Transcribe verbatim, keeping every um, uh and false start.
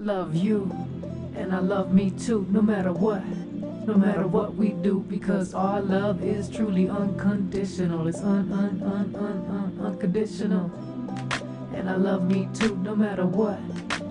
love you, and I love me too, no matter what, no matter what we do, because our love is truly unconditional. It's un un un un un unconditional, and I love me too, no matter what.